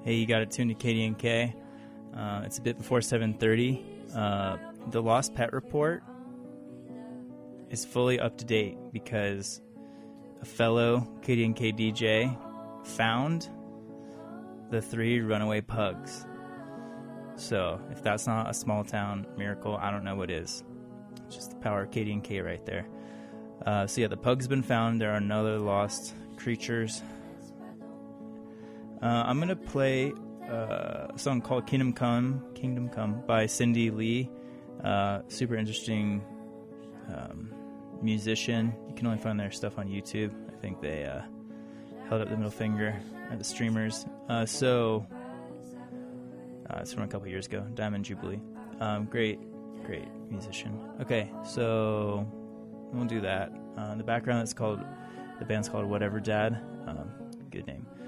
Hey, you got it tuned to KDNK. It's a bit before 7:30. The Lost Pet Report is fully up to date because a fellow KDNK DJ found the 3 runaway pugs. So if that's not a small town miracle, I don't know what is. It's just the power of KDNK right there. So yeah, the pug's been found. There are no other lost creatures. I'm going to play a song called Kingdom Come by Cindy Lee. Super interesting musician. You can only find their stuff on YouTube. I think they held up the middle finger at the streamers. It's from a couple years ago, Diamond Jubilee. Great musician. Okay, so we'll do that. In the background, the band's called Whatever Dad. Good name.